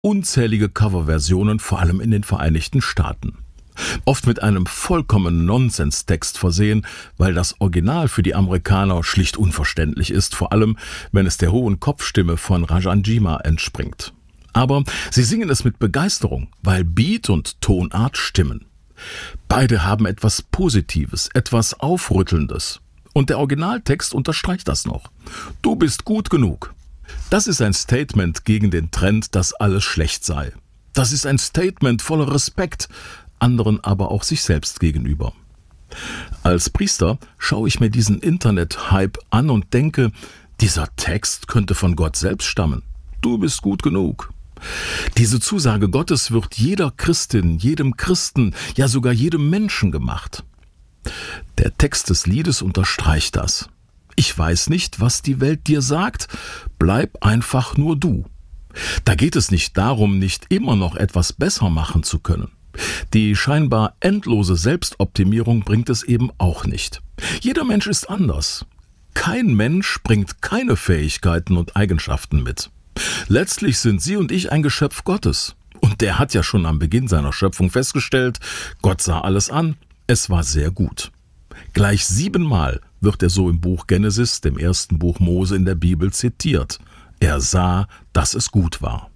unzählige Coverversionen, vor allem in den Vereinigten Staaten. Oft mit einem vollkommenen Nonsenstext versehen, weil das Original für die Amerikaner schlicht unverständlich ist, vor allem wenn es der hohen Kopfstimme von Rajanjima entspringt. Aber sie singen es mit Begeisterung, weil Beat und Tonart stimmen. Beide haben etwas Positives, etwas Aufrüttelndes. Und der Originaltext unterstreicht das noch. Du bist gut genug. Das ist ein Statement gegen den Trend, dass alles schlecht sei. Das ist ein Statement voller Respekt, anderen aber auch sich selbst gegenüber. Als Priester schaue ich mir diesen Internet-Hype an und denke, dieser Text könnte von Gott selbst stammen. Du bist gut genug. Diese Zusage Gottes wird jeder Christin, jedem Christen, ja sogar jedem Menschen gemacht. Der Text des Liedes unterstreicht das. Ich weiß nicht, was die Welt dir sagt, bleib einfach nur du. Da geht es nicht darum, nicht immer noch etwas besser machen zu können. Die scheinbar endlose Selbstoptimierung bringt es eben auch nicht. Jeder Mensch ist anders. Kein Mensch bringt keine Fähigkeiten und Eigenschaften mit. Letztlich sind Sie und ich ein Geschöpf Gottes. Und der hat ja schon am Beginn seiner Schöpfung festgestellt, Gott sah alles an, es war sehr gut. Gleich 7-mal wird er so im Buch Genesis, dem ersten Buch Mose in der Bibel, zitiert. Er sah, dass es gut war.